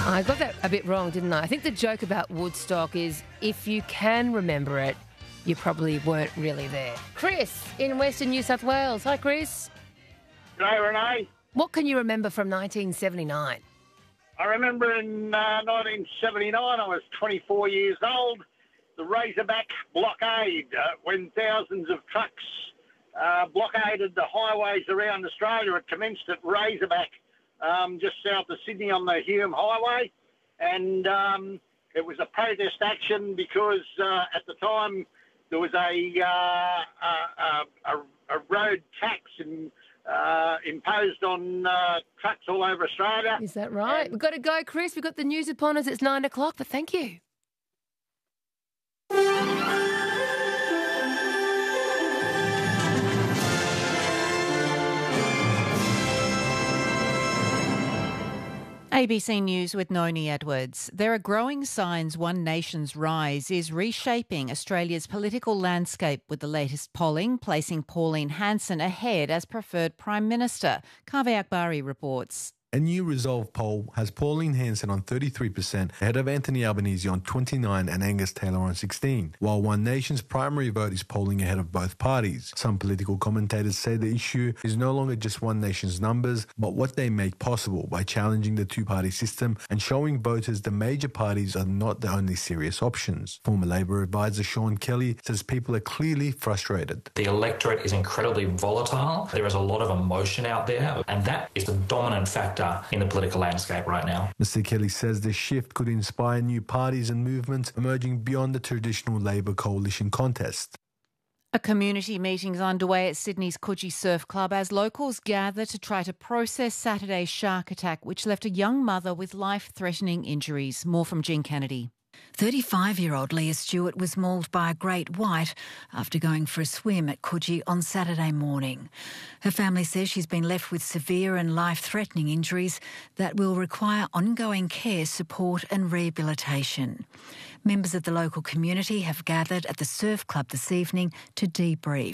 I got that a bit wrong, didn't I? I think the joke about Woodstock is if you can remember it, you probably weren't really there. Chris in Western New South Wales. Hi, Chris. G'day, Renee. What can you remember from 1979? I remember in 1979, I was 24 years old, the Razorback blockade, when thousands of trucks blockaded the highways around Australia. It commenced at Razorback, just south of Sydney on the Hume Highway, and it was a protest action because at the time there was a road tax imposed on trucks all over Australia. Is that right? We've got to go, Chris. We've got the news upon us. It's 9 o'clock, but thank you. ABC News with Noni Edwards. There are growing signs One Nation's rise is reshaping Australia's political landscape, with the latest polling placing Pauline Hanson ahead as preferred Prime Minister. Kaveh Akbari reports. A new Resolve poll has Pauline Hanson on 33%, ahead of Anthony Albanese on 29% and Angus Taylor on 16%, while One Nation's primary vote is polling ahead of both parties. Some political commentators say the issue is no longer just One Nation's numbers, but what they make possible by challenging the two-party system and showing voters the major parties are not the only serious options. Former Labor advisor Sean Kelly says people are clearly frustrated. The electorate is incredibly volatile. There is a lot of emotion out there, and that is the dominant factor in the political landscape right now. Mr Kelly says this shift could inspire new parties and movements emerging beyond the traditional Labor coalition contest. A community meeting is underway at Sydney's Coogee Surf Club as locals gather to try to process Saturday's shark attack, which left a young mother with life-threatening injuries. More from Jean Kennedy. 35-year-old Leah Stewart was mauled by a great white after going for a swim at Coogee on Saturday morning. Her family says she's been left with severe and life-threatening injuries that will require ongoing care, support and rehabilitation. Members of the local community have gathered at the surf club this evening to debrief.